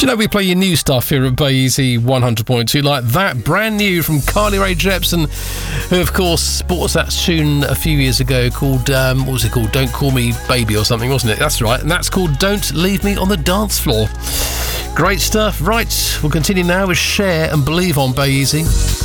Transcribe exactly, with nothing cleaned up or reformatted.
Do you know we play your new stuff here at Bay Easy one hundred point two, like that, brand new from Carly Rae Jepsen, who of course bought us that tune a few years ago called, um, what was it called? Don't Call Me Baby or something, wasn't it? That's right, and that's called Don't Leave Me on the Dance Floor. Great stuff. Right, we'll continue now with Cher and Believe on Bay Easy.